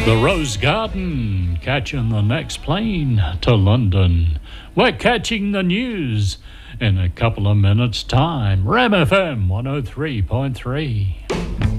The Rose Garden, catching the next plane to London. We're catching the news in a couple of minutes' time. Ram FM 103.3.